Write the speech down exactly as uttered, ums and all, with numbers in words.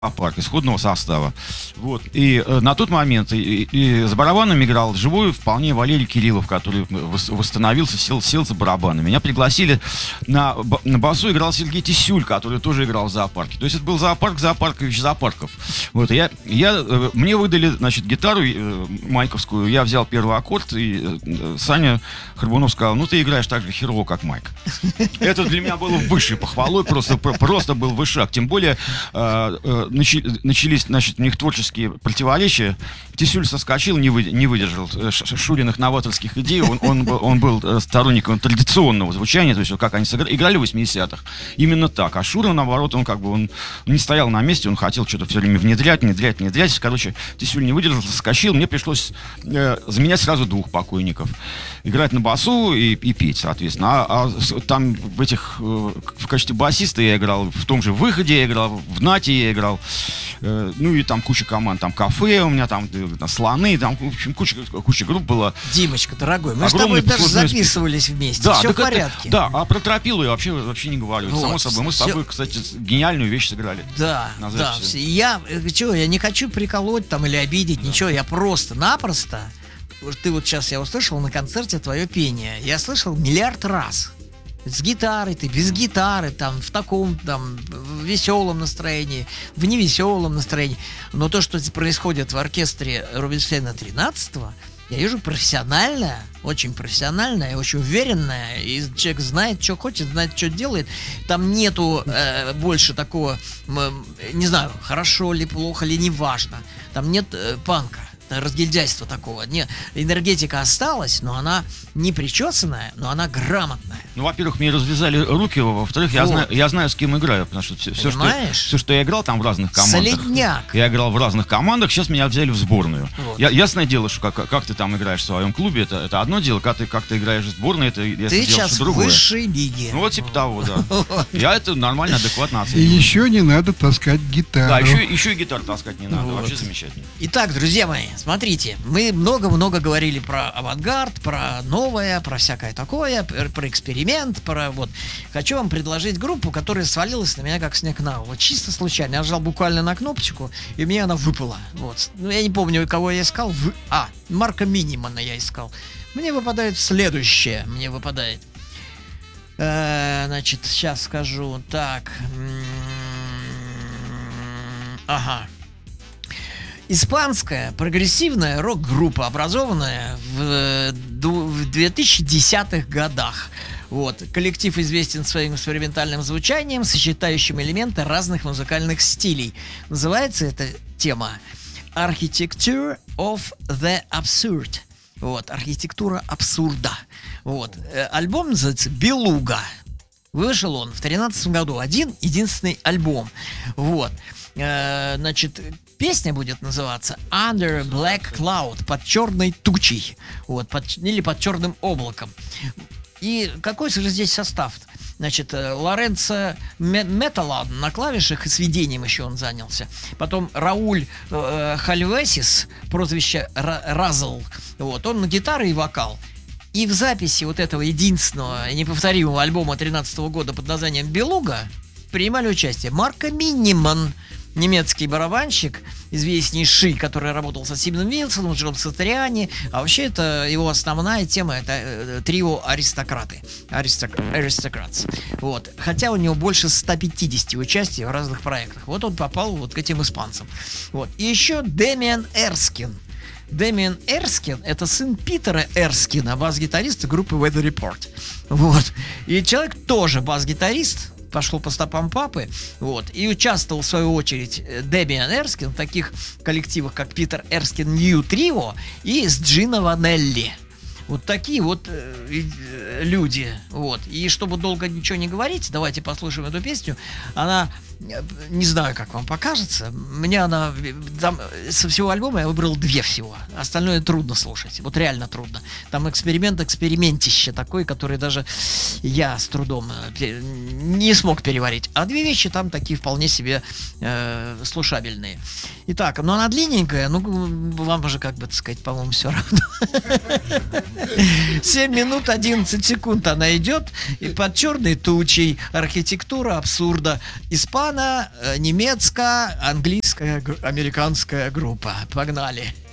зоопарк исходного состава. Вот. И э, на тот момент и, и за барабаном играл живой вполне Валерий Кириллов, который вос, восстановился, сел, сел за барабаны. Меня пригласили на, на басу, играл Сергей Тисюль, который тоже играл в зоопарке. То есть это был зоопарк Зоопаркович Зоопарков. Вот. И я, я, э, мне выдали, значит, гитару э, майковскую, я взял первый аккорд, и э, Саня Хорбунов сказал: ну ты играешь так же херово, как Майк. Это для меня было высшей похвалой, просто, просто был вышаг. Тем более э, э, начались, значит, у них творческие противоречия. Тисюль соскочил, не, вы, не выдержал Шуриных новаторских идей. Он, он, был, он был сторонником традиционного звучания, то есть как они сыграли, играли в восьмидесятых. Именно так. А Шура, наоборот, он как бы он не стоял на месте, он хотел что-то все время внедрять, внедрять, внедрять. Короче, Тисюль не выдержал, соскочил. Мне пришлось э, заменять сразу двух покойников. Играть на басу и, и петь, соответственно. А, а там в этих, э, в качестве басиста я играл в том же «Выходе», я играл в «Нате», я играл, э, ну и там куча команд, там «Кафе» у меня, там, там «Слоны», там, в общем, куча, куча групп была. Димочка, дорогой, мы с тобой даже записывались вместе, да, все в порядке. Это, да, а про Тропилу я вообще, вообще не говорю. Вот, само собой, мы с тобой, все... кстати, гениальную вещь сыграли. Да, да, я, чего, я не хочу приколоть там или обидеть, да. Ничего, я просто-напросто, ты вот сейчас, я услышал на концерте твое пение, я слышал миллиард раз. С гитарой ты, без гитары, там, в таком, там, в веселом настроении, в невеселом настроении. Но то, что происходит в оркестре Рубинштейна тринадцатого, я вижу профессиональное, очень профессиональное, очень уверенное. И человек знает, что хочет, знает, что делает. Там нету э, больше такого, э, не знаю, хорошо ли, плохо ли, неважно. Там нет э, панка. Разгильдяйства такого. Не, энергетика осталась, но она не причесанная, но она грамотная. Ну, во-первых, мне развязали руки, во-вторых, вот. я, знаю, я знаю, с кем играю, потому что все, все, что, все, что я играл там в разных командах. Солидняк. Я играл в разных командах, сейчас меня взяли в сборную. Вот. Я, ясное дело, что как, как ты там играешь в своем клубе, это, это одно дело, как ты, как ты играешь в сборной, это я ты дело, сейчас что другое. В высшей лиге. Ну, вот типа того, да. Я это нормально, адекватно оцениваю. И еще не надо таскать гитару. Да, еще, еще и гитару таскать не надо, вообще замечательно. Итак, друзья мои, смотрите, мы Мы много-много говорили про авангард, про новое, про всякое такое, про эксперимент, про вот. Хочу вам предложить группу, которая свалилась на меня как снег на голову. Чисто случайно. Я нажал буквально на кнопочку, и мне она выпала. Вот. Ну, я не помню, кого я искал. В... А, Марка Минимана я искал. Мне выпадает следующее. Мне выпадает. Э-э, значит, сейчас скажу. Так. Ага. Испанская прогрессивная рок-группа, образованная в, в двухтысячных годах. Вот. Коллектив известен своим экспериментальным звучанием, сочетающим элементы разных музыкальных стилей. Называется эта тема Architecture of the Absurd. Вот. Архитектура абсурда. Вот. Альбом называется «Белуга». Вышел он в тринадцатом году. Один единственный альбом. Вот. Э, значит, песня будет называться Under Black Cloud, под черной тучей. Вот, под, или под черным облаком. И какой же здесь состав? Значит, Лоренцо Металан на клавишах и сведением еще он занялся. Потом Рауль э, Хальвесис, прозвище Разл. Вот, он на гитаре и вокал. И в записи вот этого единственного и неповторимого альбома тринадцатого года под названием «Белуга» принимали участие Марко Миниман, немецкий барабанщик, известнейший, который работал со Стивеном Вилсоном, Джоном Сатриани. А вообще это его основная тема, это э, трио «Аристократы». Аристократс. Вот. Хотя у него больше ста пятидесяти участий в разных проектах. Вот он попал вот к этим испанцам. Вот. И еще Дэмиан Эрскин. Дэмиан Эрскин — это сын Питера Эрскина, бас-гитариста группы Weather Report. Вот. И человек тоже бас-гитарист, пошел по стопам папы, вот, и участвовал в свою очередь Дэмиан Эрскин в таких коллективах, как Питер Эрскин Нью Трио и с Джино Ванелли. Вот такие вот э, люди. Вот. И чтобы долго ничего не говорить, давайте послушаем эту песню. Она, не знаю, как вам покажется, мне она, там, со всего альбома я выбрал две всего. Остальное трудно слушать. Вот реально трудно. Там эксперимент, экспериментище такой, который даже я с трудом не смог переварить. А две вещи там такие вполне себе э, слушабельные. Итак, ну она длинненькая, ну вам же, как бы так сказать, по-моему, все равно. семь минут одиннадцать секунд она идет, и под черной тучей архитектура абсурда. Испан испано-немецко-английская, гру- американская группа. Погнали.